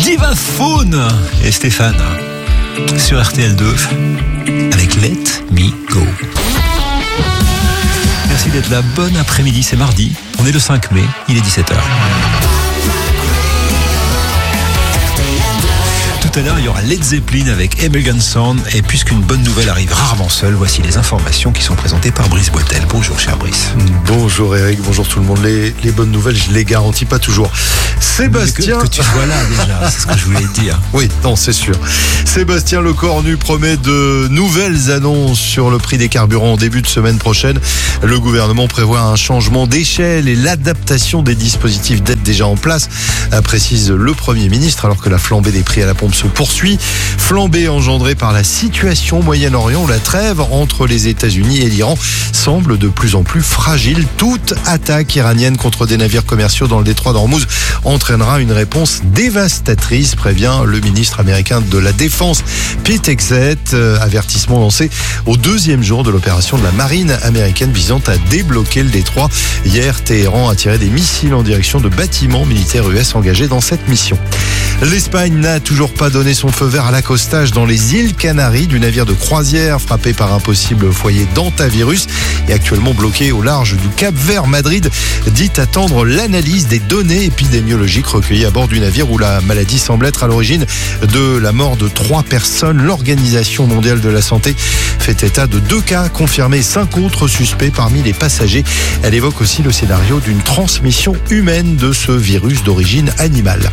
Diva Faune et Stéphane sur RTL2 avec Let Me Go. Merci d'être là, bon après-midi, c'est mardi, on est le 5 mai, il est 17h. Tout à l'heure, il y aura Led Zeppelin avec Emergency Sound. Et puisqu'une bonne nouvelle arrive rarement seule, voici les informations qui sont présentées par Brice Boitel. Bonjour, cher Brice. Bonjour Eric, bonjour tout le monde. Les bonnes nouvelles, je les garantis pas toujours. Sébastien... Que tu sois là déjà, c'est ce que je voulais te dire. Oui, non, c'est sûr. Sébastien Lecornu promet de nouvelles annonces sur le prix des carburants en début de semaine prochaine. Le gouvernement prévoit un changement d'échelle et l'adaptation des dispositifs d'aide déjà en place, précise le Premier ministre, alors que la flambée des prix à la pompe se poursuit. Flambée engendrée par la situation au Moyen-Orient où la trêve entre les États-Unis et l'Iran semble de plus en plus fragile. Toute attaque iranienne contre des navires commerciaux dans le détroit d'Ormuz entraînera une réponse dévastatrice, prévient le ministre américain de la Défense, Pete Hegseth. Avertissement lancé au deuxième jour de l'opération de la marine américaine visant à débloquer le détroit. Hier, Téhéran a tiré des missiles en direction de bâtiments militaires US engagés dans cette mission. L'Espagne n'a toujours pas donné son feu vert à l'accostage dans les îles Canaries du navire de croisière frappé par un possible foyer d'hantavirus et actuellement bloqué au large du Cap-Vert. Madrid dit attendre l'analyse des données épidémiologiques recueillies à bord du navire où la maladie semble être à l'origine de la mort de 3 personnes. L'Organisation mondiale de la santé fait état de 2 cas confirmés, 5 autres suspects parmi les passagers. Elle évoque aussi le scénario d'une transmission humaine de ce virus d'origine animale.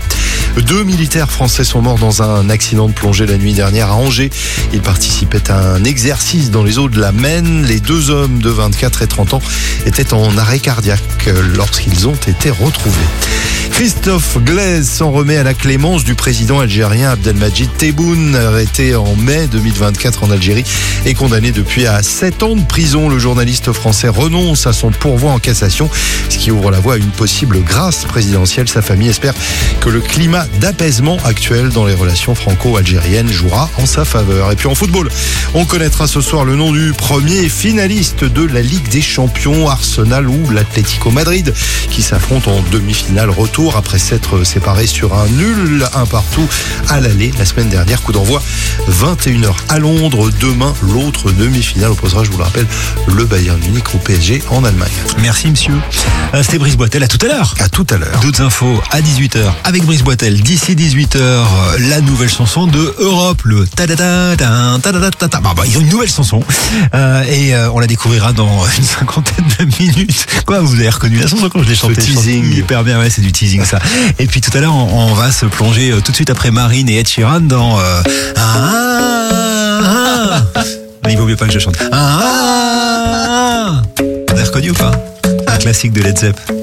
2 militaires français sont morts dans un accident de plongée la nuit dernière à Angers. Ils participaient à un exercice dans les eaux de la Maine. Les 2 hommes de 24 et 30 ans étaient en arrêt cardiaque lorsqu'ils ont été retrouvés. Christophe Glaise s'en remet à la clémence du président algérien Abdelmadjid Tebboune, arrêté en mai 2024 en Algérie et condamné depuis à 7 ans de prison. Le journaliste français renonce à son pourvoi en cassation, ce qui ouvre la voie à une possible grâce présidentielle. Sa famille espère que le climat d'apaisement actuel dans les relations franco-algériennes jouera en sa faveur. Et puis en football, on connaîtra ce soir le nom du premier finaliste de la Ligue des Champions, Arsenal ou l'Atlético Madrid, qui s'affrontent en demi-finale retour après s'être séparés sur un nul, un partout à l'aller la semaine dernière. Coup d'envoi 21h à Londres. Demain, l'autre demi-finale opposera, je vous le rappelle, le Bayern Munich au PSG en Allemagne. Merci monsieur. C'était Brice Boitel, à tout à l'heure. À tout à l'heure. D'autres infos à 18h avec Brice Boitel. D'ici 18h, la nouvelle chanson de Europe, le ta-da-da-da, ta-da-da-da-da. Ils ont une nouvelle chanson et on la découvrira dans une cinquantaine de minutes. Quoi, vous avez reconnu la chanson quand je l'ai chantée? Ce teasing. Hyper bien, ouais, c'est du teasing ça. Et puis tout à l'heure, on va se plonger tout de suite après Marine et Ed Sheeran dans mais il vaut mieux pas que je chante. Vous avez reconnu ou pas? Un classique de Led Zeppelin.